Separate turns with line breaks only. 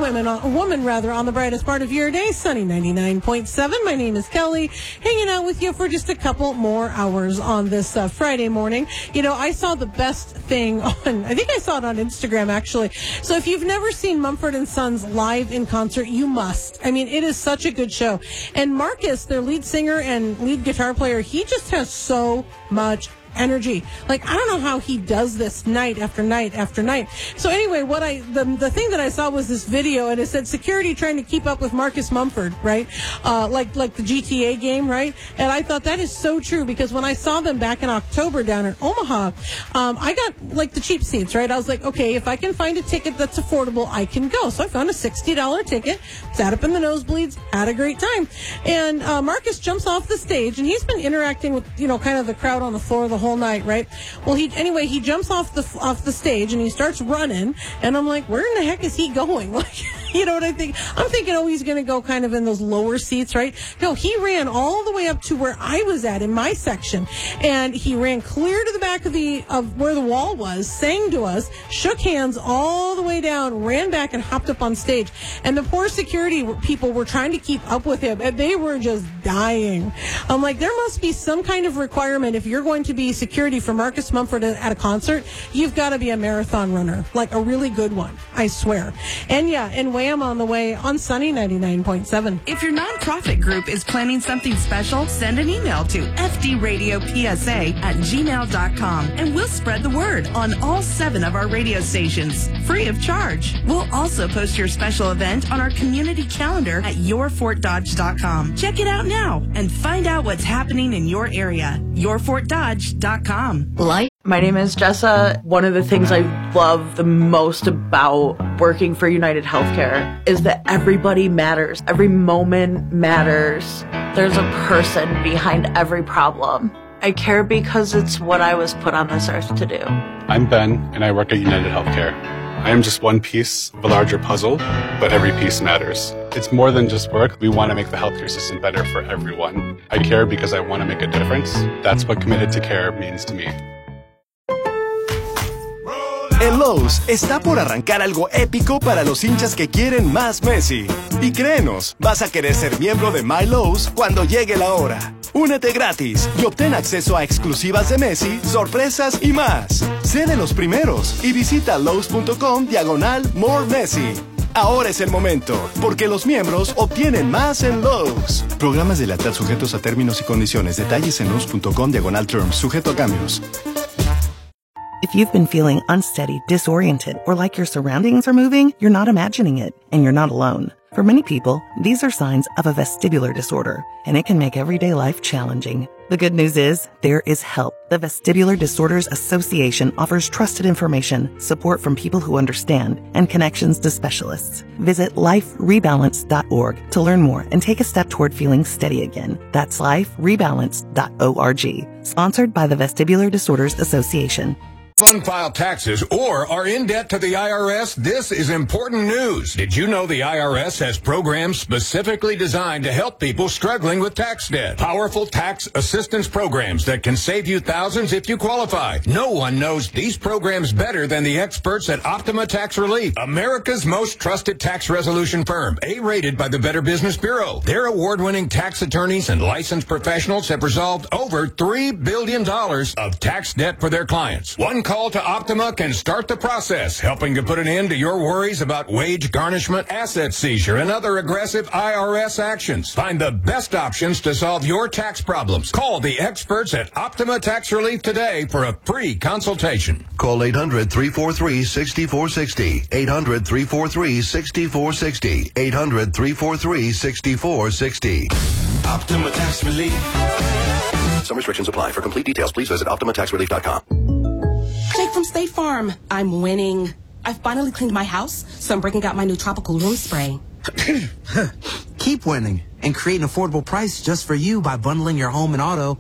woman on the brightest part of your day, sunny 99.7. My name is Kelly, hanging out with you for just a couple more hours on this Friday morning. You know, I saw the best thing I think I saw it on Instagram, actually. So if you've never seen Mumford & Sons live in concert, you must. I mean, it is such a good show. And Marcus, their lead singer and lead guitar player, he just has so much energy. Like, I don't know how he does this night after night after night. So anyway, the thing that I saw was this video, and it said security trying to keep up with Marcus Mumford, right? Like the GTA game, right? And I thought that is so true, because when I saw them back in October down in Omaha, I got like the cheap seats, right? I was like, okay, if I can find a ticket that's affordable, I can go. So I found a $60 ticket, sat up in the nosebleeds, had a great time. And Marcus jumps off the stage, and he's been interacting with, you know, kind of the crowd on the floor the whole night, right? Well, he jumps off the stage and he starts running, and I'm like, where in the heck is he going? Like, you know what I think? I'm thinking, oh, he's going to go kind of in those lower seats, right? No, he ran all the way up to where I was at in my section, and he ran clear to the back of where the wall was, sang to us, shook hands all the way down, ran back and hopped up on stage. And the poor security people were trying to keep up with him, and they were just dying. I'm like, there must be some kind of requirement if you're going to be security for Marcus Mumford at a concert. You've got to be a marathon runner, like a really good one, I swear. And yeah, and Wham on the way on Sunny 99.7.
If your nonprofit group is planning something special, send an email to fdradiopsa@gmail.com, and we'll spread the word on all 7 of our radio stations, free of charge. We'll also post your special event on our community calendar at yourfortdodge.com. Check it out now and find out what's happening in your area. yourfortdodge.com.
My name is Jessa. One of the things I love the most about working for United Healthcare is that everybody matters. Every moment matters. There's a person behind every problem. I care because it's what I was put on this earth to do.
I'm Ben, and I work at United Healthcare. I am just one piece of a larger puzzle, but every piece matters. It's more than just work. We want to make the healthcare system better for everyone. I care because I want to make a difference. That's what committed to care means to me.
En Lowe's está por arrancar algo épico para los hinchas que quieren más Messi. Y créenos, vas a querer ser miembro de My Lowe's cuando llegue la hora. Únete gratis y obtén acceso a exclusivas de Messi, sorpresas y más. Sé de los primeros y visita lowes.com/More Messi. Ahora es el momento, porque los miembros obtienen más en Lowe's. Programas de lealtad sujetos a términos y condiciones. Detalles en lowes.com/terms, sujeto a cambios.
If you've been feeling unsteady, disoriented, or like your surroundings are moving, you're not imagining it, and you're not alone. For many people, these are signs of a vestibular disorder, and it can make everyday life challenging. The good news is, there is help. The Vestibular Disorders Association offers trusted information, support from people who understand, and connections to specialists. Visit liferebalance.org to learn more and take a step toward feeling steady again. That's liferebalance.org. Sponsored by the Vestibular Disorders Association.
Unfiled taxes or are in debt to the IRS, this is important news. Did you know the IRS has programs specifically designed to help people struggling with tax debt? Powerful tax assistance programs that can save you thousands if you qualify. No one knows these programs better than the experts at Optima Tax Relief, America's most trusted tax resolution firm, A-rated by the Better Business Bureau. Their award-winning tax attorneys and licensed professionals have resolved over $3 billion of tax debt for their clients. One call to Optima can start the process, helping to put an end to your worries about wage garnishment, asset seizure, and other aggressive IRS actions. Find the best options to solve your tax problems. Call the experts at Optima Tax Relief today for a free consultation.
Call 800-343-6460. 800-343-6460. 800-343-6460.
Optima Tax Relief.
Some restrictions apply. For complete details, please visit OptimaTaxRelief.com.
Jake from State Farm. I'm winning. I finally cleaned my house, so I'm breaking out my new tropical room spray.
Keep winning and create an affordable price just for you by bundling your home and auto